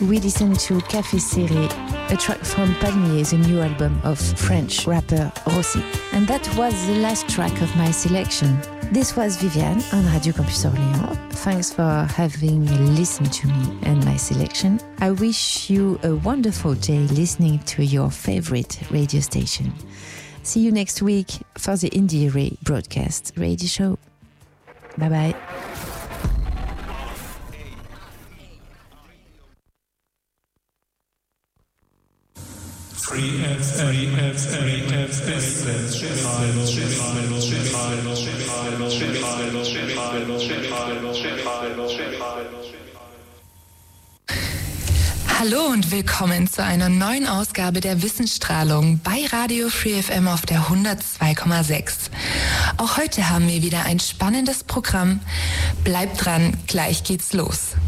we listened to Café Serré, a track from Palmier, the new album of French rapper Rossi. And that was the last track of my selection. This was Viviane on Radio Campus Orléans. Thanks for having listened to me and my selection. I wish you a wonderful day listening to your favorite radio station. See you next week for the Indie Ray broadcast radio show. Bye bye. Hallo und willkommen zu einer neuen Ausgabe der Wissensstrahlung bei Radio Free FM auf der 102,6. Auch heute haben wir wieder ein spannendes Programm. Bleibt dran, gleich geht's los.